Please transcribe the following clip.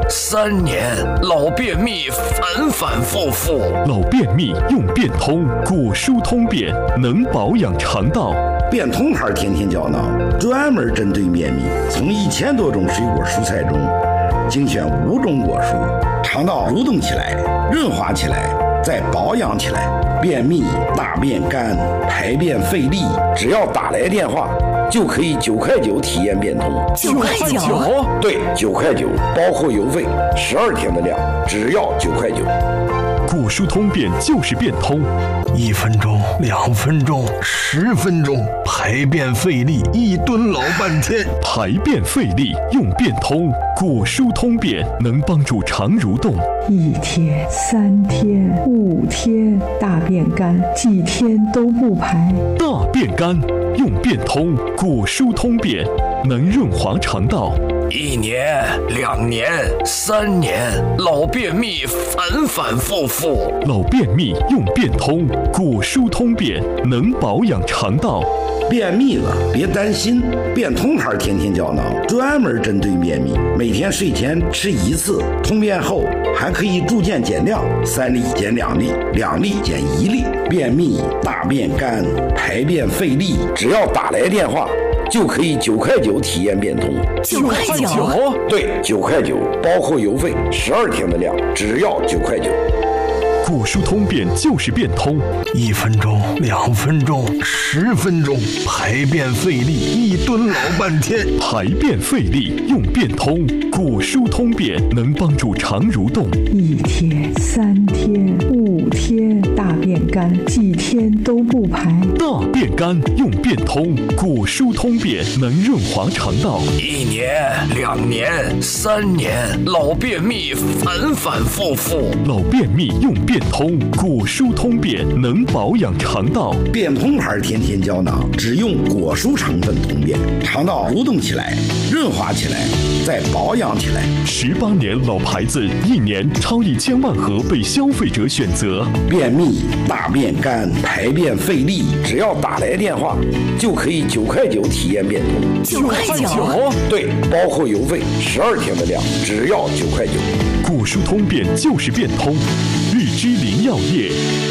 3年，老便秘反反复复。 老便秘用便通，果蔬通便，能保养肠道。 便通牌天天胶囊专门针对便秘，从1000多种水果蔬菜中精选5种果蔬，肠道蠕动起来，润滑起来，再保养起来。便秘、大便干、排便费力，只要打来电话就可以9块9体验便通。 9块9？ 对，9块9，包括邮费，12天的量，只要9块9。 果蔬通便就是便通 ，1分钟、2分钟、10分钟，排便费力，1蹲老半天。 排便费力用便通，果蔬通便能帮助肠蠕动。 1天、3天、5天，大便干，几天都不排。 大便干用便通，果蔬通便能润滑肠道。 1年、2年、3年，老便秘反反复复。 老便秘用便通，果蔬通便能保养肠道。 便秘了别担心，便通牌天天胶囊专门针对便秘，每天睡前吃1次，通便后还可以逐渐减量，3粒减2粒，2粒减1粒。便秘、大便干、排便费力，只要打来电话就可以9块9体验便通。 9块9？ 对，9块9，包括邮费12天的量，只要9块9。 果蔬通便就是便通 ，1分钟、2分钟、10分钟，排便费力，1蹲老半天。 排便费力用便通，果蔬通便能帮助肠蠕动。 1天、3天、5天，大便干，几天都不排。 大便干用便通，果蔬通便能润滑肠道。 1年、2年、3年，老便秘反反复复。 老便秘用便通，果蔬通便能保养肠道。 便通牌天天胶囊只用果蔬成分通便，肠道蠕动起来，润滑起来，再保养起来。 18年老牌子，1年超1000万盒被消费者选择。 便秘、大便干、排便费力，只要打来电话就可以9块9体验便通。 9块9？ 对，包括邮费12天的量，只要9块9。 果蔬通便就是便通，日之林药业。